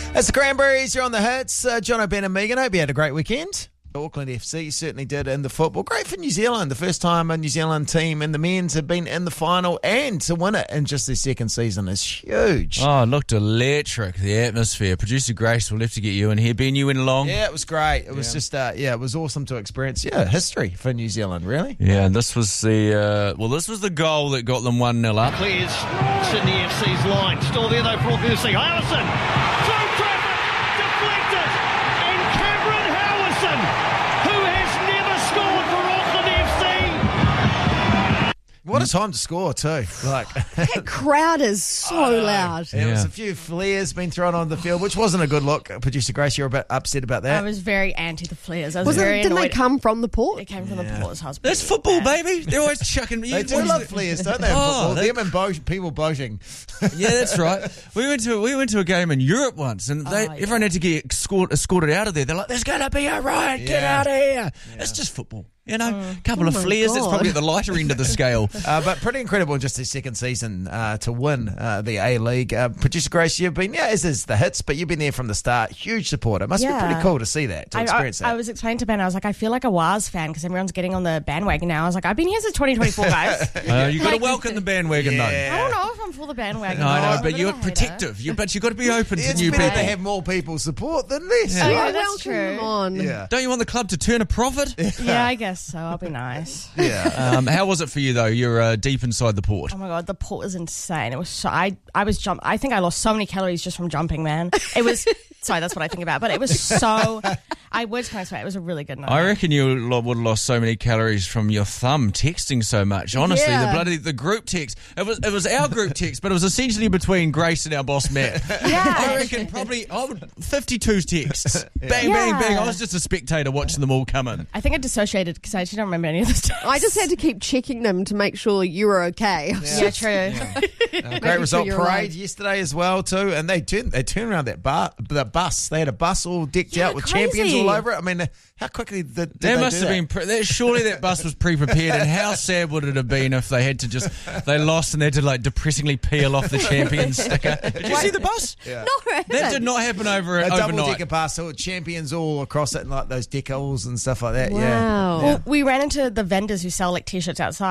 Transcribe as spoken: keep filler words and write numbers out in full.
That's the Cranberries. You're on the hits. Uh, John O'Ben and Megan. Hope you had a great weekend. Auckland F C certainly did in the football. Great for New Zealand. The first time a New Zealand team in the men's have been in the final and to win it in just their second season is huge. Oh, it looked electric, the atmosphere. Producer Grace, we'll have to get you in here. Ben, you went along? Yeah, it was great. It was Yeah. just, uh, yeah, it was awesome to experience. Yeah, history for New Zealand, really. Yeah, and this was the, uh, well, this was the goal that got them one nil up. Clears Sydney F C's line. Still there though for Augusti. Howison. Through traffic. Deflected. And Cameron Howison, who has never scored for Auckland F C. What a time to score, too. Like, That crowd is so loud. there was Yeah. a few flares being thrown on the field, which wasn't a good look. Producer Grace, you're a bit upset about that. I was very anti the flares. I was, Was it, very didn't they annoyed. come from the port? It came from the port's husband. That's football, baby. They're always chucking. They do what is love it? flares, don't they? in Oh, football? they- Them and bo- people boating. Yeah, that's right. We went to we went to a game in Europe once, and they, Oh, yeah. everyone had to get escort, escorted out of there. They're like, "There's going to be a riot. Get Yeah. out of here!" It's just football, you know. A couple Oh of my flares. That's God. probably at the lighter end of the scale. Uh, but pretty incredible in just his second season uh, to win uh, the A-League. Uh, Producer Grace, you've been, yeah, as is the hits, but you've been there from the start. Huge supporter. Must be Yeah. pretty cool to see that, to I, experience I, I that. was explaining to Ben, I was like, I feel like a Waz fan because everyone's getting on the bandwagon now. I was like, I've been here since twenty twenty-four, guys. Uh, you got to Like- welcome the bandwagon, Yeah. I don't know if I'm for the bandwagon. though. No, I though. know, I'm a but bit you're of a hater. protective. You, but you got to be open to It's new better people. to have more people support than less. Yeah. Yeah, Oh, that's welcome true. them on. Yeah. Don't you want the club to turn a profit? Yeah, I guess so. I'll be nice. Yeah. um, how was it for you though? You're uh, deep inside the port. Oh my god, the port was insane. It was so I I was jump. I think I lost so many calories just from jumping, man. It was sorry, that's what I think about. But it was so. I words can't explain. It was a really good night. I reckon you lo- would have lost so many calories from your thumb texting so much. Honestly, Yeah. the bloody the group text. It was it was our group text, but it was essentially between Grace and our boss Matt. Yeah. I reckon probably I would, fifty-two texts. Bang, bang, Yeah. bang. I was just a spectator watching them all come in. I think I dissociated because I actually don't remember any of this. I just had to keep checking them to make sure you were okay. Yeah, true. Uh, great result you're parade alive. yesterday as well too, and they turned they turned around that bar, the bus. They had a bus all decked Yeah, out with crazy. champions all over it. I mean, how quickly did, did That they must do have that? been pre- that, surely that bus was pre-prepared, and how sad would it have been if they had to just they lost and they had to like depressingly peel off the champion sticker. Did you see the bus? Yeah. No, I That haven't. did not happen over A double overnight. decker bus, so champions all across it, and like those decals and stuff like that. Yeah. Wow. Well, we ran into the vendors who sell like t-shirts outside.